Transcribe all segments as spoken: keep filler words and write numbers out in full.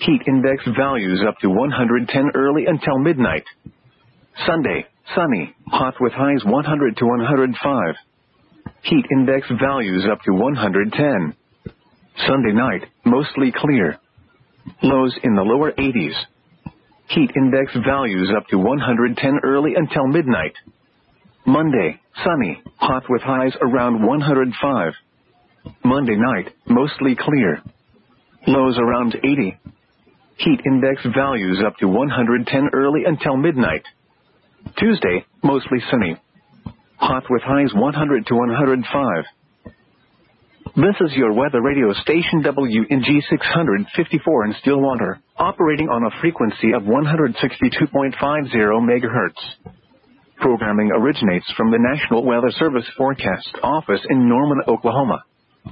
Heat index values up to one hundred ten early until midnight. Sunday, sunny, hot with highs one hundred to one hundred five. Heat index values up to one hundred ten. Sunday night, mostly clear. Lows in the lower eighties. Heat index values up to one hundred ten early until midnight. Monday, sunny, hot with highs around one hundred five. Monday night, mostly clear. Lows around eighty. Heat index values up to one hundred ten early until midnight. Tuesday, mostly sunny. Hot with highs one hundred to one hundred five. This is your weather radio station W N G six fifty-four in Stillwater, operating on a frequency of one hundred sixty-two point five zero megahertz. Programming originates from the National Weather Service Forecast Office in Norman, Oklahoma.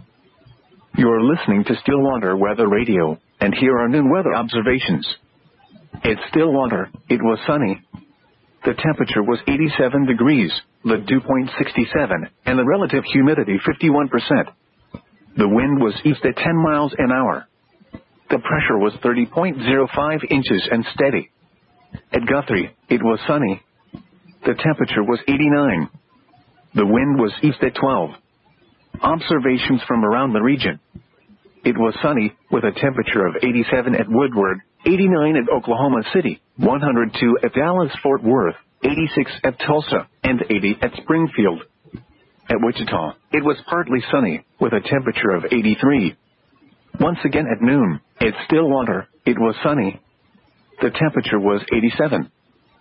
You're listening to Stillwater Weather Radio, and here are noon weather observations. It's Stillwater. It was sunny. The temperature was eighty-seven degrees, the dew point sixty-seven, and the relative humidity fifty-one percent. The wind was east at ten miles an hour. The pressure was thirty point zero five inches and steady. At Guthrie, it was sunny. The temperature was eighty-nine. The wind was east at twelve. Observations from around the region. It was sunny, with a temperature of eighty-seven at Woodward, eighty-nine at Oklahoma City, one hundred two at Dallas-Fort Worth, eighty-six at Tulsa, and eighty at Springfield. At Wichita, it was partly sunny, with a temperature of eighty-three. Once again at noon, at Stillwater, it was sunny. The temperature was eighty-seven.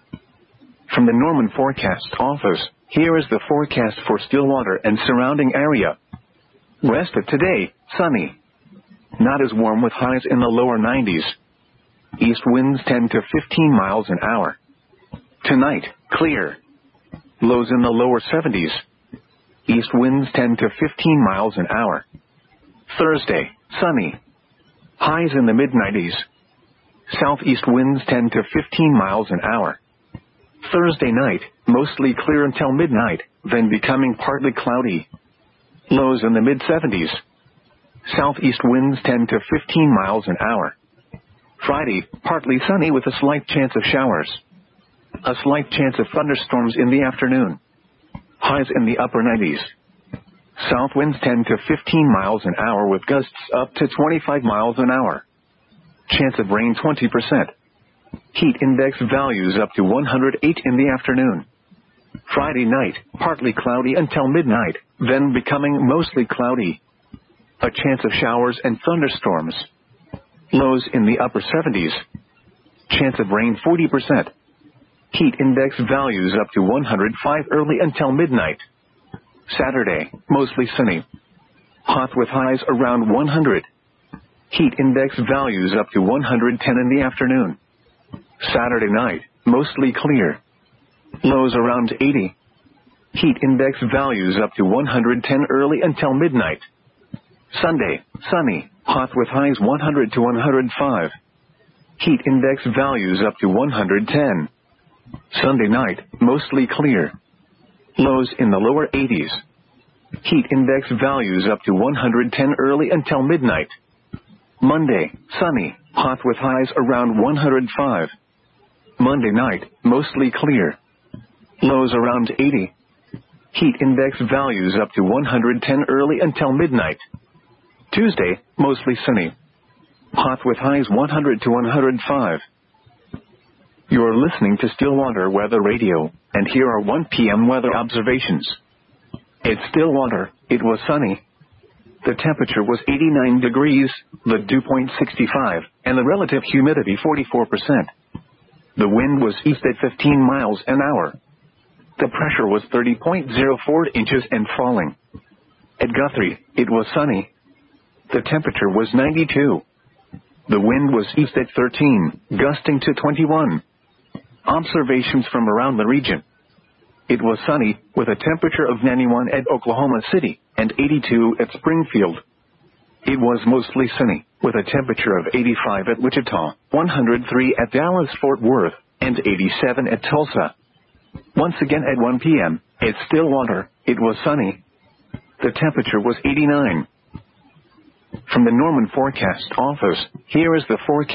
From the Norman Forecast Office, here is the forecast for Stillwater and surrounding area. Rest of today, sunny. Not as warm with highs in the lower nineties. East winds ten to fifteen miles an hour. Tonight, clear. Lows in the lower seventies. East winds ten to fifteen miles an hour. Thursday, sunny. Highs in the mid nineties. Southeast winds ten to fifteen miles an hour. Thursday night, mostly clear until midnight, then becoming partly cloudy. Lows in the mid seventies. Southeast winds ten to fifteen miles an hour. Friday, partly sunny with a slight chance of showers. A slight chance of thunderstorms in the afternoon. Highs in the upper nineties. South winds ten to fifteen miles an hour with gusts up to twenty-five miles an hour. Chance of rain twenty percent. Heat index values up to one hundred eight in the afternoon. Friday night, partly cloudy until midnight, then becoming mostly cloudy. A chance of showers and thunderstorms. Lows in the upper seventies. Chance of rain forty percent. Heat index values up to one hundred five early until midnight. Saturday, mostly sunny. Hot with highs around one hundred. Heat index values up to one hundred ten in the afternoon. Saturday night, mostly clear. Lows around eighty. Heat index values up to one hundred ten early until midnight. Sunday, sunny, hot with highs one hundred to one hundred five. Heat index values up to one hundred ten. Sunday night, mostly clear. Lows in the lower eighties. Heat index values up to one hundred ten early until midnight. Monday, sunny, hot with highs around one hundred five. Monday night, mostly clear. Lows around eighty. Heat index values up to one hundred ten early until midnight. Tuesday, mostly sunny. Hot with highs one hundred to one hundred five. You're listening to Stillwater Weather Radio, and here are one p m weather observations. At Stillwater, it was sunny. The temperature was eighty-nine degrees, the dew point sixty-five, and the relative humidity forty-four percent. The wind was east at fifteen miles an hour. The pressure was thirty point zero four inches and falling. At Guthrie, it was sunny. The temperature was ninety-two. The wind was east at thirteen, gusting to twenty-one. Observations from around the region. It was sunny, with a temperature of ninety-one at Oklahoma City and eighty-two at Springfield. It was mostly sunny, with a temperature of eighty-five at Wichita, one hundred three at Dallas-Fort Worth, and eighty-seven at Tulsa. Once again at one p m, at Stillwater, it was sunny. The temperature was eighty-nine. From the Norman Forecast Office, here is the forecast.